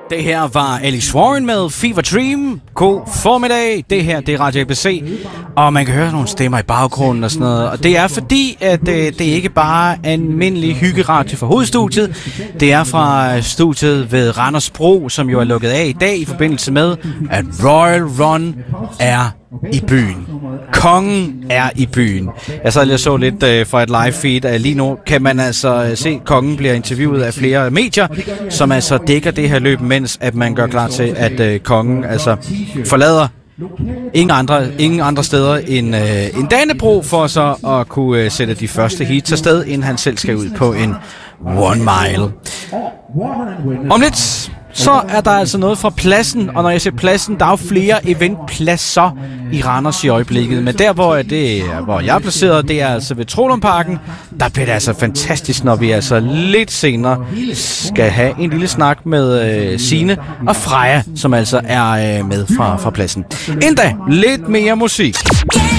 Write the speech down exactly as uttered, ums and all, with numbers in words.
Det her var Alex Warren med Fever Dream. God formiddag. Det her, det er Radio A B C. Og man kan høre nogle stemmer i baggrunden og sådan noget. Og det er fordi, at øh, det ikke bare er almindelig hyggeradio fra hovedstudiet. Det er fra studiet ved Randers Bro, som jo er lukket af i dag i forbindelse med, at Royal Run er i byen. Kongen er i byen. Jeg sad lige og så lidt øh, fra et live feed. Uh, lige nu kan man altså se, at kongen bliver interviewet af flere medier, som altså dækker det her løb, mens at man gør klar til, at øh, kongen altså forlader ingen andre, ingen andre steder end, øh, end Danebro, for så at kunne øh, sætte de første heats afsted, inden han selv skal ud på en one mile. Om lidt så er der altså noget fra pladsen, og når jeg siger pladsen, der er jo flere eventpladser i Randers i øjeblikket, men der hvor, det, hvor jeg er placeret, det er altså ved Trolumparken. Der bliver det altså fantastisk, når vi altså lidt senere skal have en lille snak med øh, Signe og Freja, som altså er øh, med fra, fra pladsen. Endda lidt mere musik.